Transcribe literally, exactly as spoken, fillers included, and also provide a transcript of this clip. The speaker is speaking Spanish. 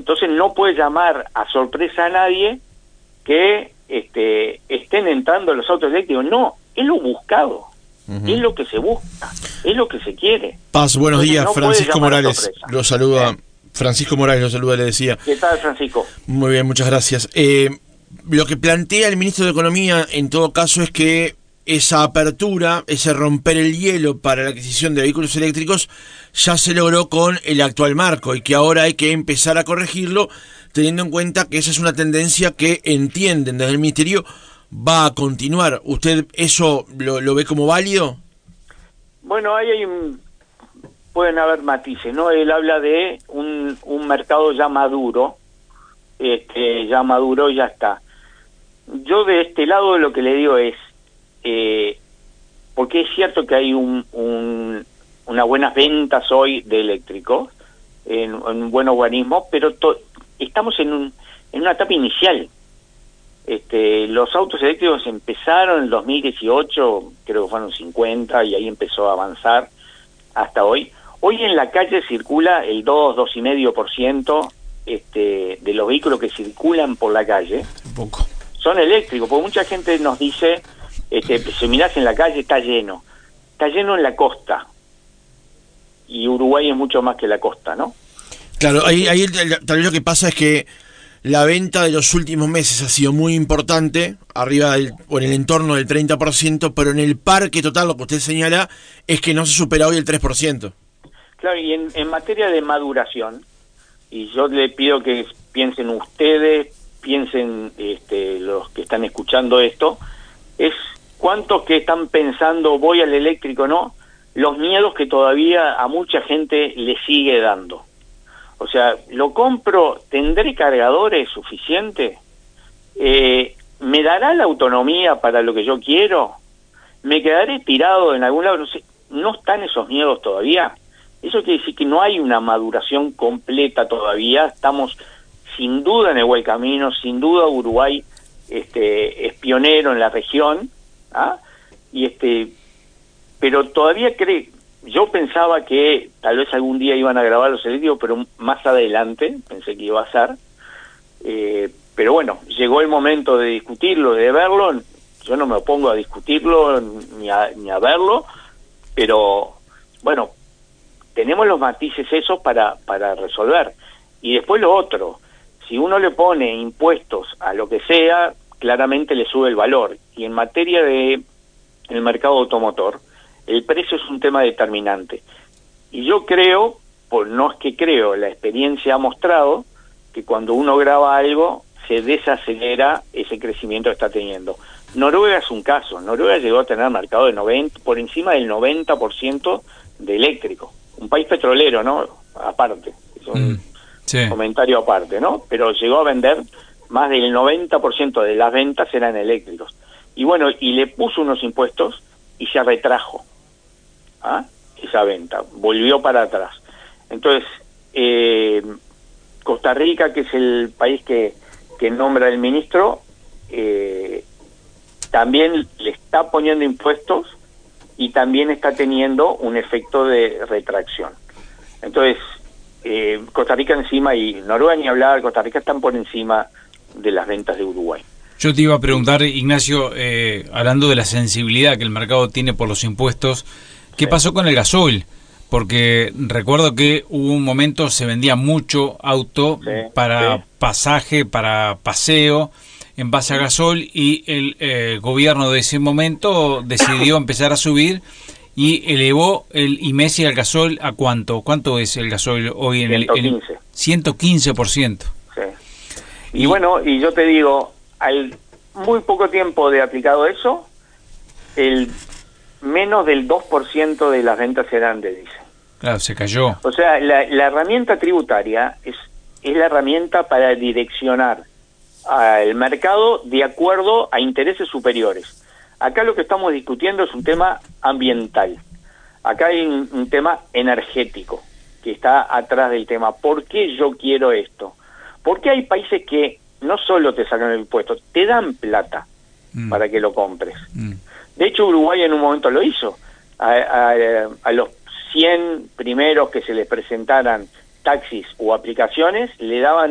Entonces no puede llamar a sorpresa a nadie que este, estén entrando los autos eléctricos. No, es lo buscado, uh-huh. es lo que se busca, es lo que se quiere. Paz, buenos Entonces, días, no Francisco Morales. Lo saluda, ¿Eh? Francisco Morales lo saluda, le decía. ¿Qué tal, Francisco? Muy bien, muchas gracias. Eh, lo que plantea el ministro de Economía, en todo caso, es que esa apertura, ese romper el hielo para la adquisición de vehículos eléctricos, ya se logró con el actual marco y que ahora hay que empezar a corregirlo, teniendo en cuenta que esa es una tendencia que entienden desde el Ministerio va a continuar. ¿Usted eso lo, lo ve como válido? Bueno, ahí hay un, pueden haber matices, ¿no? Él habla de un, un mercado ya maduro, este, ya maduro y ya está. Yo de este lado lo que le digo es, eh, porque es cierto que hay un, un, unas buenas ventas hoy de eléctricos, en, en un buen organismo, pero to, estamos en, un, en una etapa inicial. Este, los autos eléctricos empezaron en el dos mil dieciocho, creo que fueron cincuenta, y ahí empezó a avanzar hasta hoy. Hoy en la calle circula el dos, dos y medio por ciento este, de los vehículos que circulan por la calle. Un poco. Son eléctricos, porque mucha gente nos dice, este, si mirás en la calle está lleno. Está lleno en la costa. Y Uruguay es mucho más que la costa, ¿no? Claro, ahí, ahí tal vez lo que pasa es que la venta de los últimos meses ha sido muy importante, arriba del, o en el entorno del treinta por ciento, pero en el parque total, lo que usted señala, es que no se supera hoy el tres por ciento. Claro, y en, en materia de maduración, y yo le pido que piensen ustedes, piensen este, los que están escuchando esto, es cuántos que están pensando voy al eléctrico, ¿no? Los miedos que todavía a mucha gente le sigue dando. O sea, lo compro, ¿tendré cargadores suficientes? Eh, ¿Me dará la autonomía para lo que yo quiero? ¿Me quedaré tirado en algún lado? No sé, ¿no están esos miedos todavía? Eso quiere decir que no hay una maduración completa todavía. Estamos sin duda en el buen camino, sin duda Uruguay este, es pionero en la región, ¿ah? y este, pero todavía cree... Yo pensaba que tal vez algún día iban a grabar los eléctricos, pero más adelante pensé que iba a ser. Eh, pero bueno, llegó el momento de discutirlo, de verlo. Yo no me opongo a discutirlo ni a, ni a verlo, pero bueno, tenemos los matices esos para, para resolver. Y después lo otro, si uno le pone impuestos a lo que sea, claramente le sube el valor. Y en materia de el mercado automotor, el precio es un tema determinante. Y yo creo, pues no es que creo, la experiencia ha mostrado que cuando uno graba algo, se desacelera ese crecimiento que está teniendo. Noruega es un caso. Noruega llegó a tener mercado de noventa, por encima del noventa por ciento de eléctrico. Un país petrolero, ¿no? Aparte. Es un mm, sí. comentario aparte, ¿no? Pero llegó a vender más del noventa por ciento de las ventas eran eléctricos. Y bueno, y le puso unos impuestos y se retrajo. ¿Ah? esa venta, volvió para atrás. Entonces, eh, Costa Rica, que es el país que, que nombra el ministro, eh, también le está poniendo impuestos y también está teniendo un efecto de retracción. Entonces, eh, Costa Rica encima, y Noruega ni hablar, Costa Rica están por encima de las ventas de Uruguay. Yo te iba a preguntar, Ignacio, eh, hablando de la sensibilidad que el mercado tiene por los impuestos, ¿qué sí. pasó con el gasoil? Porque recuerdo que hubo un momento, se vendía mucho auto sí, para sí. pasaje, para paseo, en base a gasoil, y el eh, gobierno de ese momento decidió empezar a subir y elevó el I M E S I al gasoil a ¿cuánto? ¿Cuánto es el gasoil hoy en ciento quince. el ciento quince por ciento? Sí. Y, y bueno, y yo te digo, al muy poco tiempo de aplicado eso, el menos del dos por ciento de las ventas eran de diésel. Claro, se cayó. O sea, la, la herramienta tributaria es, es la herramienta para direccionar al mercado de acuerdo a intereses superiores. Acá lo que estamos discutiendo es un tema ambiental. Acá hay un, un tema energético que está atrás del tema. ¿Por qué yo quiero esto? Porque hay países que no solo te sacan el impuesto, te dan plata mm. para que lo compres. Mm. De hecho, Uruguay en un momento lo hizo. A, a, a los cien primeros que se les presentaran taxis o aplicaciones, le daban